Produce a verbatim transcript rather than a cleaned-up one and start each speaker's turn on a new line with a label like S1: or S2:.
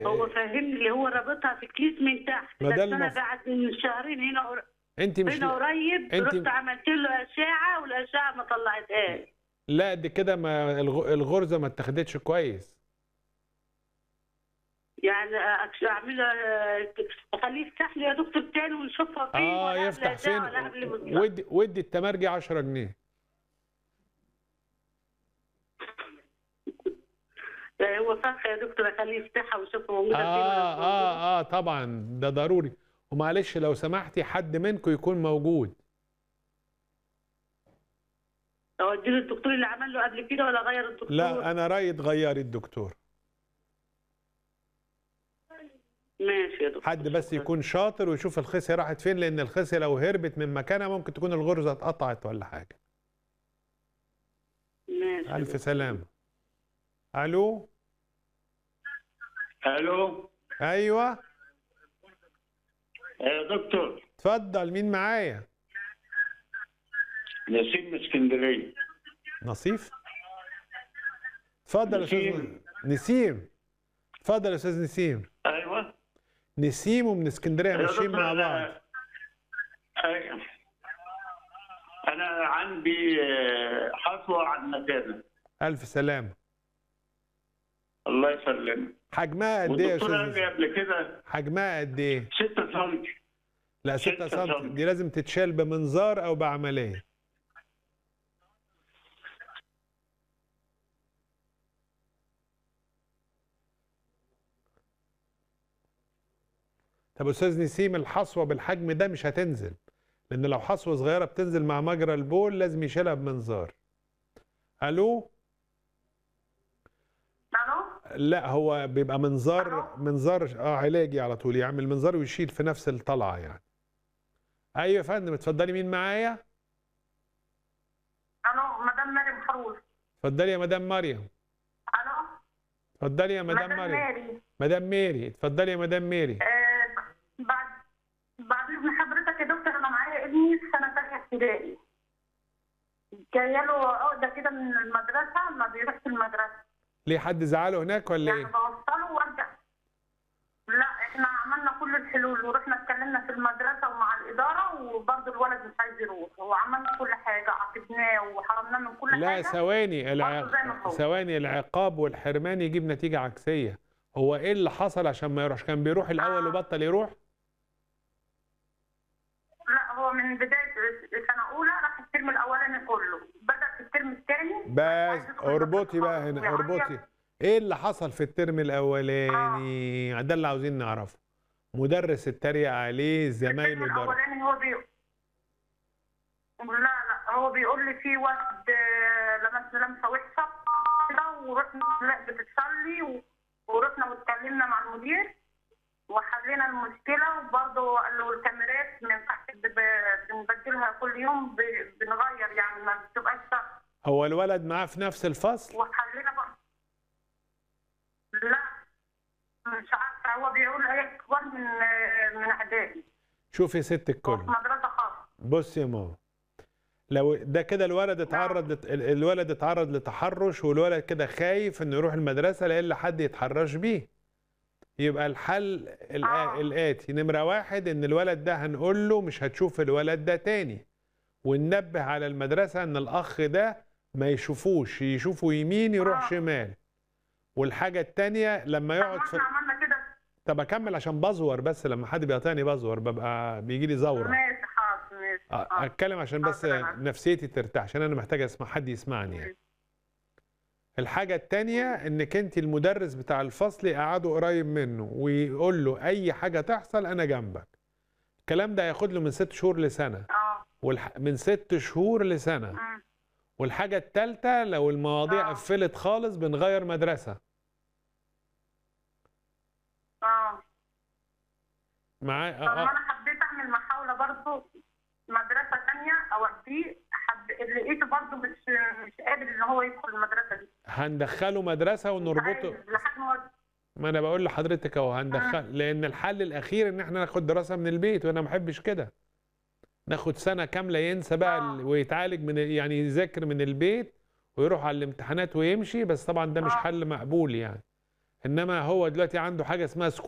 S1: هو فهمني اللي هو رابطها في كيس من تحت،
S2: ما
S1: بس
S2: ده
S1: انا
S2: المف...
S1: بعد من شهرين هنا قر-
S2: انت مش
S1: هنا قريب
S2: انت
S1: رحت عملت له اشعه والاشعه ما طلعتهاش.
S2: لا دي كده ما الغ- الغرزه ما اتاخدتش كويس.
S1: يعني أكش- اعمل له- اخليه يفتح لي يا دكتور تاني ونشوفها فين،
S2: اه
S1: ولا قبل
S2: يفتح
S1: اشعه
S2: فين؟
S1: ولا قبل بالظبط.
S2: ودي ودي التمرجي عشرة جنيه.
S1: يعني هو صح يا دكتور اخليه يفتحها ويشوفها موجوده فين ولا
S2: اه
S1: مش موجوده؟
S2: اه اه طبعا ده ضروري. ومعلش لو سمحتي حد منكم يكون موجود.
S1: هو اديله الدكتور اللي عمل له قبل كده ولا غير الدكتور؟
S2: لا انا رايي تغيري الدكتور.
S1: ماشي يا دكتور.
S2: حد بس يكون شاطر ويشوف الخصيه راحت فين، لان الخصيه لو هربت من مكانها ممكن تكون الغرزه اتقطعت ولا حاجه.
S1: ماشي.
S2: الف سلامه. الو.
S3: الو.
S2: ايوه
S3: يا دكتور.
S2: اتفضل، مين معايا؟
S3: نسيم من اسكندريه.
S2: نصيف. اتفضل يا استاذ
S3: نسيم.
S2: نسيم. اتفضل يا استاذ نسيم.
S3: ايوه.
S2: نسيم ومن اسكندريه
S3: يا
S2: ماشيين
S3: دكتور
S2: مع بعض.
S3: انا أيوة. انا عندي آه، حصوه على المثانه.
S2: الف سلامه.
S3: الله يسلمك.
S2: حجمها قد ايه يا
S3: والدكتور
S2: استاذ
S3: قال لي
S2: نسيم؟
S3: قبل كده
S2: حجمها قد ايه؟
S3: ستة سم.
S2: لا ستة
S3: ستة
S2: سم
S3: سم.
S2: دي لازم تتشال بمنظار او بعمليه. طب استاذ نسيم الحصوه بالحجم ده مش هتنزل، لان لو حصوه صغيره بتنزل مع مجرى البول لازم يشيلها بمنظار. الو.
S1: الو.
S2: لا هو بيبقى منظار منظار اه علاجي على طول، يعمل منظار ويشيل في نفس الطلعه يعني. ايوه يا فندم اتفضلي، مين معايا؟
S1: الو مدام مريم حروس.
S2: اتفضلي يا مدام مريم.
S1: الو.
S2: اتفضلي يا مدام
S1: مدام
S2: مريم.
S1: ماري.
S2: مدام ميري اتفضلي يا مدام ميري.
S1: آه بعد بعد اذن حضرتك يا دكتور، انا معايا ابني في سنه ثانيه ابتدائي. جايه له عقده كده من المدرسه، ما بيروحش المدرسه.
S2: ليه حد زعله هناك ولا
S1: يعني
S2: ايه؟
S1: بوصله وارجع. لا احنا عملنا كل الحلول ورحنا اتكلمنا في المدرسه ومع الاداره، وبرضه الولد مش عايز يروح، وعملنا كل حاجه، عاقبناه وحرمناه من كل
S2: لا
S1: حاجه.
S2: ثواني الع...
S1: برضه زي ما هو.
S2: ثواني العقاب والحرمان يجيب نتيجة عكسية. هو ايه اللي حصل عشان ما يروحش؟ كان بيروح الاول
S1: آه.
S2: وبطل يروح؟
S1: لا هو من بدايه سنه اولى راح الترم الاولاني كله، بدا في الترم الثاني
S2: بس اربطي بقى هنا، اربطي. ايه اللي حصل في الترم الاولاني؟ آه. ده اللي عاوزين نعرفه. مدرس اتريق عليه، زمايله
S1: الترم
S2: ضرب.
S1: الاولاني هو بي لا لا هو بيقول لي في واحد آه، لمسنا لمسه وحشه كده، ورحنا لا بتتصلي و- ورحنا واتكلمنا مع المدير وحلينا المشكله، وبرضه قال له الكاميرات ما ينفعش ب- ب- بنبدلها كل يوم، ب- بنغير يعني ما بتبقاش ثابته.
S2: هو الولد معاه في نفس الفصل؟
S1: وحلينا بقى. لا مش عارفه، هو بيقول هي اكبر من آه، من اعدادي.
S2: شوفي يا ست
S1: هو
S2: الكل،
S1: في مدرسه خاصه.
S2: بص يا ماما، لو ده كده الولد اتعرض لت... الولد اتعرض لتحرش، والولد كده خايف انه يروح المدرسه لألا حد يتحرش بيه. يبقى الحل الآ-
S1: آه.
S2: الآتي: نمرة واحد إن الولد ده هنقول له مش هتشوف الولد ده تاني، وننبه على المدرسة إن الأخ ده ما يشوفوش، يشوفوا يمين يروح
S1: آه.
S2: شمال. والحاجة التانية لما
S1: طب
S2: يقعد
S1: ما
S2: في
S1: احنا عملنا كده.
S2: طب أكمل عشان بزور، بس لما حد بيقاطعني بزور ببقى بيجي لي زورة.
S1: ماشي حاضر ماشي.
S2: أ-
S1: حاضر.
S2: أتكلم عشان بس
S1: حاضر يا معلم.
S2: نفسيتي ترتاح، عشان أنا محتاج أسمع حد يسمعني يعني. الحاجة التانية انك انت المدرس بتاع الفصل قعده قريب منه ويقول له اي حاجة تحصل انا جنبك. الكلام ده هياخد له من ست شهور لسنة.
S1: اه.
S2: والح... من ست شهور لسنة.
S1: مم.
S2: والحاجة التالتة لو المواضيع
S1: آه.
S2: قفلت خالص بنغير مدرسة.
S1: اه.
S2: معايا؟
S1: طب ما انا حبيت اعمل محاولة برضه مدرسة تانية اوديه، حب لقيته برضه مش مش قادر ان هو يدخل المدرسة دي.
S2: هندخله مدرسة ونربطه.
S1: عايز لحد ما
S2: ما انا بقول لحضرتك اهو هندخل، لان الحل الاخير ان احنا ناخد دراسة من البيت، وانا ما بحبش كده. ناخد سنة كاملة ينسى بقى
S1: آه.
S2: ال- ويتعالج من ال- يعني يذاكر من البيت ويروح على الامتحانات ويمشي، بس طبعا ده مش
S1: آه.
S2: حل مقبول يعني. انما هو دلوقتي عنده حاجه اسمها